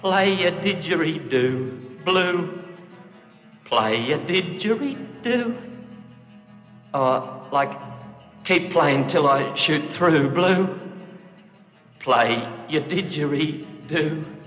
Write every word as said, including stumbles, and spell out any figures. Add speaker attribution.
Speaker 1: Play a didgeridoo, blue. Play a didgeridoo. Or, like, keep playing till I shoot through, blue. Play your didgeridoo.